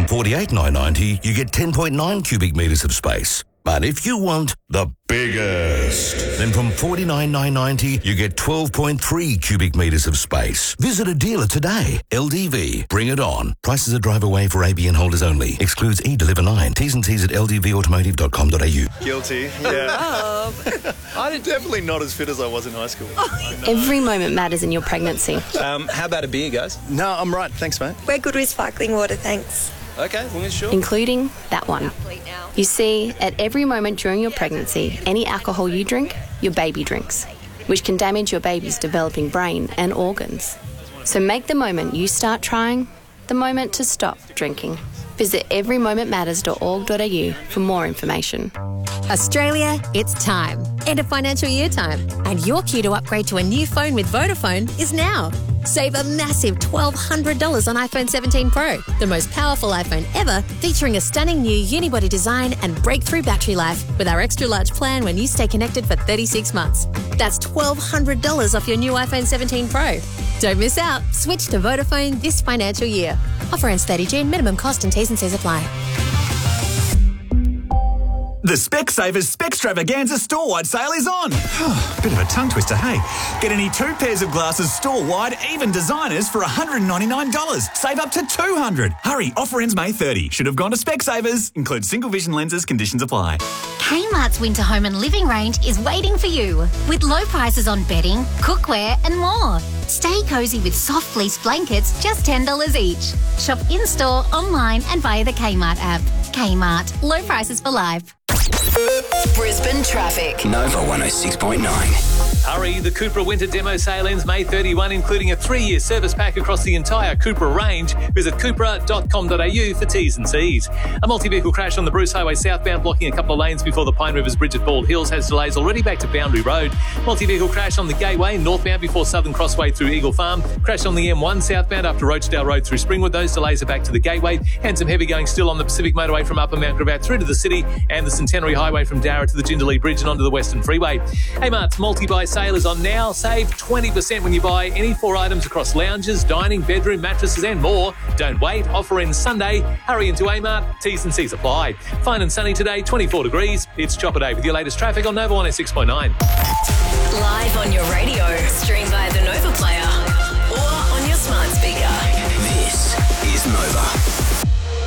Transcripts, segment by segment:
From $48,990, you get 10.9 cubic metres of space. But if you want the biggest, then from $49,990, you get 12.3 cubic metres of space. Visit a dealer today. LDV. Bring it on. Prices are drive away for ABN holders only. Excludes e-Deliver 9. T's and C's at ldvautomotive.com.au. Guilty, yeah. I'm definitely not as fit as I was in high school. Every moment matters in your pregnancy. How about a beer, guys? No, I'm right. Thanks, mate. We're good with sparkling water, thanks. Okay, well, sure. Including that one. You see, at every moment during your pregnancy, any alcohol you drink, your baby drinks, which can damage your baby's developing brain and organs. So make the moment you start trying the moment to stop drinking. Visit everymomentmatters.org.au for more information. Australia, it's time. End of financial year time. And your cue to upgrade to a new phone with Vodafone is now. Save a massive $1,200 on iPhone 17 Pro, the most powerful iPhone ever, featuring a stunning new unibody design and breakthrough battery life with our extra large plan when you stay connected for 36 months. That's $1,200 off your new iPhone 17 Pro. Don't miss out. Switch to Vodafone this financial year. Offer ends 30 June. Minimum cost and T's and C's apply. The Specsavers Spextravaganza store-wide sale is on. Bit of a tongue twister, hey? Get any 2 pairs of glasses store-wide, even designers, for $199. Save up to $200. Hurry, offer ends May 30. Should have gone to Specsavers. Includes single vision lenses. Conditions apply. Kmart's Winter Home and Living range is waiting for you with low prices on bedding, cookware and more. Stay cosy with soft fleece blankets, just $10 each. Shop in-store, online and via the Kmart app. Kmart, low prices for life. Brisbane traffic. Nova 106.9. Hurry, the Cupra Winter Demo Sale ends May 31, including a 3-year service pack across the entire Cupra range. Visit cupra.com.au for T's and C's. A multi-vehicle crash on the Bruce Highway southbound, blocking a couple of lanes before the Pine Rivers Bridge at Bald Hills has delays already back to Boundary Road. Multi-vehicle crash on the Gateway northbound before Southern Crossway through Eagle Farm. Crash on the M1 southbound after Rochedale Road through Springwood. Those delays are back to the Gateway. And some heavy going still on the Pacific Motorway from Upper Mount Gravatt through to the city, and the Centenary Highway from Darra to the Jindalee Bridge and onto the Western Freeway. Kmart's multi-buy sale is on now. Save 20% when you buy any 4 items across lounges, dining, bedroom, mattresses and more. Don't wait. Offer ends Sunday. Hurry into Kmart. T's and C's apply. Fine and sunny today, 24 degrees. It's Chopper Day with your latest traffic on Nova 106.9. Live on your radio. Stream via the Nova Player or on your smart speaker. This is Nova.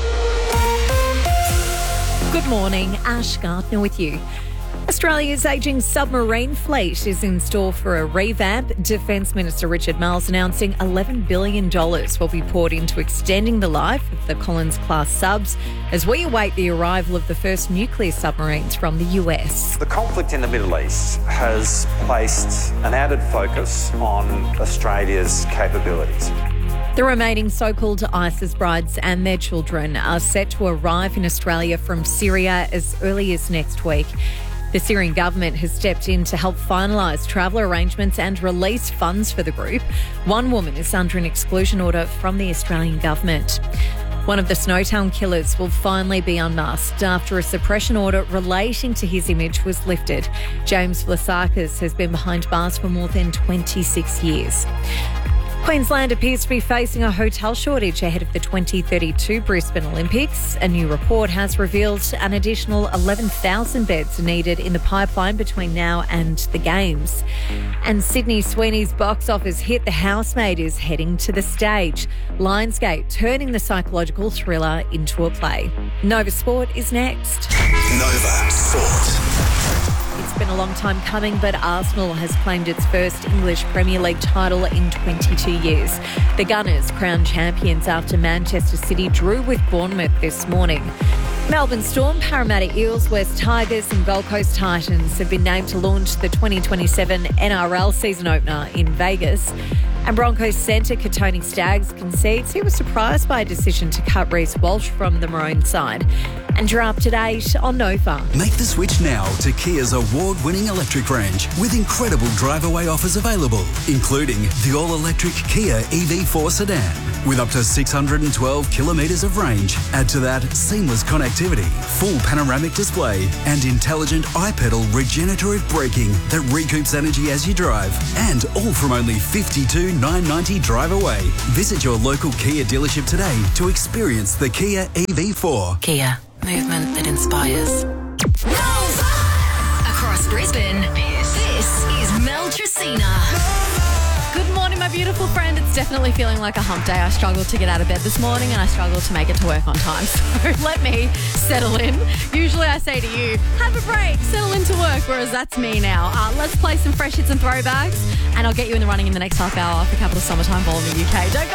Good morning, Ash Gardner with you. Australia's ageing submarine fleet is in store for a revamp. Defence Minister Richard Marles announcing $11 billion will be poured into extending the life of the Collins-class subs as we await the arrival of the first nuclear submarines from the US. The conflict in the Middle East has placed an added focus on Australia's capabilities. The remaining so-called ISIS brides and their children are set to arrive in Australia from Syria as early as next week. The Syrian government has stepped in to help finalise travel arrangements and release funds for the group. One woman is under an exclusion order from the Australian government. One of the Snowtown killers will finally be unmasked after a suppression order relating to his image was lifted. James Vlasakis has been behind bars for more than 26 years. Queensland appears to be facing a hotel shortage ahead of the 2032 Brisbane Olympics. A new report has revealed an additional 11,000 beds needed in the pipeline between now and the Games. And Sydney Sweeney's box office hit The Housemaid is heading to the stage. Lionsgate turning the psychological thriller into a play. Nova Sport is next. Nova Sport. It's been a long time coming, but Arsenal has claimed its first English Premier League title in 22 years. The Gunners crowned champions after Manchester City drew with Bournemouth this morning. Melbourne Storm, Parramatta Eels, West Tigers and Gold Coast Titans have been named to launch the 2027 NRL season opener in Vegas. And Broncos centre Katoni Staggs concedes he was surprised by a decision to cut Reece Walsh from the Maroon side. And you're up to date on Nova. Make the switch now to Kia's award-winning electric range with incredible drive-away offers available, including the all-electric Kia EV4 sedan. With up to 612 kilometres of range. Add to that seamless connectivity, full panoramic display, and intelligent iPedal regenerative braking that recoups energy as you drive. And all from only $52,990 drive away. Visit your local Kia dealership today to experience the Kia EV4. Kia, movement that inspires. Across Brisbane, this is Mel Tracina. Good morning, my beautiful friend. It's definitely feeling like a hump day. I struggled to get out of bed this morning and I struggled to make it to work on time. So let me settle in. Usually I say to you, have a break, settle into work, whereas that's me now. Let's play some fresh hits and throwbacks and I'll get you in the running in the next half hour for Capital Summertime Ball in the UK. Don't go